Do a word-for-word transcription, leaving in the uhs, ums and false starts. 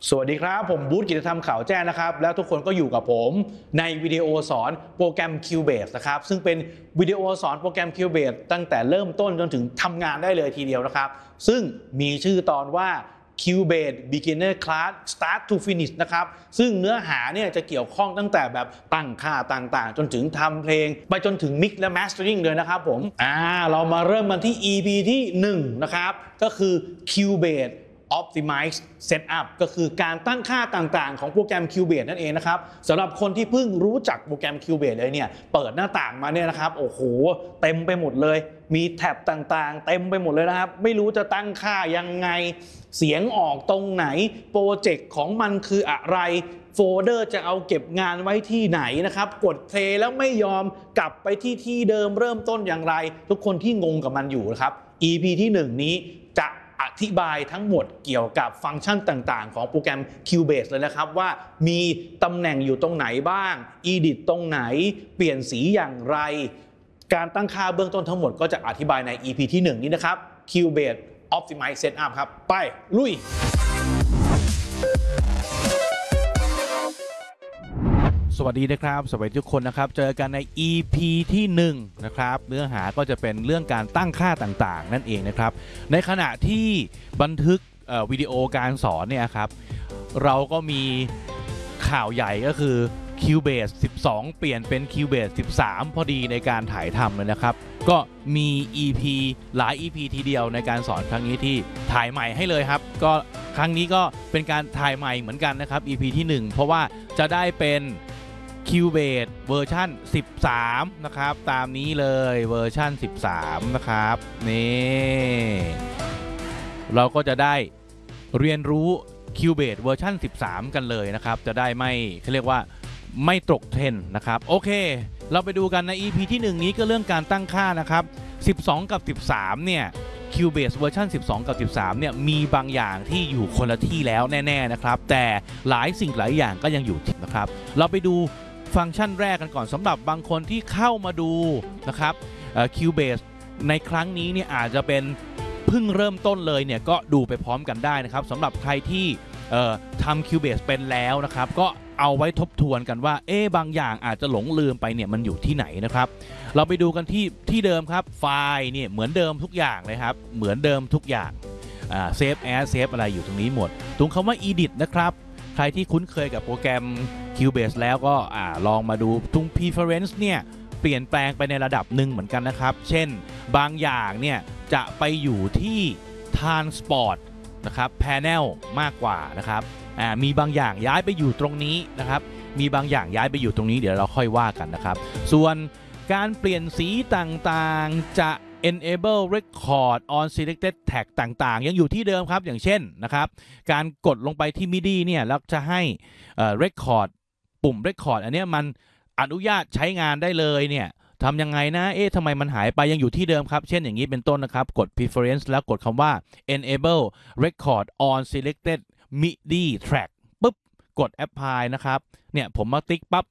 สวัสดีครับผมบูธกิจธรรมข่าวแจ้งนะครับแล้วทุกคนก็อยู่กับผมในวิดีโอสอนโปรแกรม Cubase นะครับซึ่งเป็นวิดีโอสอนโปรแกรม Cubase ตั้งแต่เริ่มต้นจนถึงทำงานได้เลยทีเดียวนะครับซึ่งมีชื่อตอนว่า Cubase Beginner Class Start to Finish นะครับซึ่งเนื้อหาเนี่ยจะเกี่ยวข้องตั้งแต่แบบตั้งค่าต่างๆจนถึงทำเพลงไปจนถึง Mix และ Mastering เลยนะครับผมอ่าเรามาเริ่มกันที่ อี พี ที่หนึ่งนะครับก็คือ Cubase Optimize Setup ก็คือการตั้งค่าต่างๆของโปรแกรม Cubase นั่นเองนะครับสำหรับคนที่เพิ่งรู้จักโปรแกรม Cubase เลยเนี่ยเปิดหน้าต่างมาเนี่ยนะครับโอ้โหเต็มไปหมดเลยมีแท็บต่างๆเต็มไปหมดเลยนะครับไม่รู้จะตั้งค่ายังไงเสียงออกตรงไหนโปรเจกต์ของมันคืออะไรโฟลเดอร์จะเอาเก็บงานไว้ที่ไหนนะครับกดเพลย์แล้วไม่ยอมกลับไปที่ที่เดิมเริ่มต้นอย่างไรทุกคนที่งงกับมันอยู่นะครับ อี พี ที่หนึ่งนี้จะอธิบายทั้งหมดเกี่ยวกับฟังก์ชันต่างๆของโปรแกรม Cubase เลยนะครับว่ามีตำแหน่งอยู่ตรงไหนบ้าง Edit ตรงไหนเปลี่ยนสีอย่างไรการตั้งค่าเบื้องต้นทั้งหมดก็จะอธิบายใน อี พี ที่หนึ่งนี้นะครับ Cubase Optimize Setup ครับไปลุยสวัสดีนะครับสวัสดีทุกคนนะครับเจอกันใน อี พี ที่หนึ่งนะครับเนื้อหาก็จะเป็นเรื่องการตั้งค่าต่างๆนั่นเองนะครับในขณะที่บันทึกวิดีโอการสอนเนี่ยครับเราก็มีข่าวใหญ่ก็คือ Cubase สิบสองเปลี่ยนเป็น Cubase สิบสามพอดีในการถ่ายทำเลยนะครับก็มี อี พี หลาย อี พี ทีเดียวในการสอนครั้งนี้ที่ถ่ายใหม่ให้เลยครับก็ครั้งนี้ก็เป็นการถ่ายใหม่เหมือนกันนะครับ อี พี ที่หนึ่งเพราะว่าจะได้เป็นCubase เวอร์ชันสิบสามนะครับตามนี้เลยเวอร์ชันสิบสามนะครับนี่เราก็จะได้เรียนรู้ Cubase เวอร์ชันสิบสามกันเลยนะครับจะได้ไม่เขาเรียกว่าไม่ตกเทรนด์นะครับโอเคเราไปดูกันใน อี พี ที่หนึ่งนี้ก็เรื่องการตั้งค่านะครับสิบสองกับสิบสามเนี่ย Cubase เวอร์ชันสิบสองกับสิบสามเนี่ยมีบางอย่างที่อยู่คนละที่แล้วแน่ๆนะครับแต่หลายสิ่งหลายอย่างก็ยังอยู่นะครับเราไปดูฟังก์ชันแรกกันก่อนสำหรับบางคนที่เข้ามาดูนะครับ Cubase ในครั้งนี้เนี่ยอาจจะเป็นเพิ่งเริ่มต้นเลยเนี่ยก็ดูไปพร้อมกันได้นะครับสำหรับใครที่ทำ Cubase เป็นแล้วนะครับก็เอาไว้ทบทวนกันว่าเอ๊ะบางอย่างอาจจะหลงลืมไปเนี่ยมันอยู่ที่ไหนนะครับเราไปดูกันที่ที่เดิมครับไฟล์เนี่ยเหมือนเดิมทุกอย่างเลยครับเหมือนเดิมทุกอย่างเซฟแอสเซฟอะไรอยู่ตรงนี้หมดตรงคำว่า Edit นะครับใครที่คุ้นเคยกับโปรแกรม Cubase แล้วก็อ่าลองมาดูตรง Preference เนี่ยเปลี่ยนแปลงไปในระดับหนึ่งเหมือนกันนะครับเช่นบางอย่างเนี่ยจะไปอยู่ที่ Transport นะครับ Panel มากกว่านะครับอ่ามีบางอย่างย้ายไปอยู่ตรงนี้นะครับมีบางอย่างย้ายไปอยู่ตรงนี้เดี๋ยวเราค่อยว่ากันนะครับส่วนการเปลี่ยนสีต่างๆจะ enable record on selected tag ต่างๆยังอยู่ที่เดิมครับอย่างเช่นนะครับการกดลงไปที่ มิดี เนี่ยแล้วจะให้ record ปุ่ม record อันนี้มันอนุญาตใช้งานได้เลยเนี่ยทำยังไงนะเอ๊ะทำไมมันหายไปยังอยู่ที่เดิมครับเช่นอย่างนี้เป็นต้นนะครับกด preference แล้วกดคำว่า enable record on selected มิดี track ปุ๊บกด apply นะครับเนี่ยผมมาติ๊กปั๊บ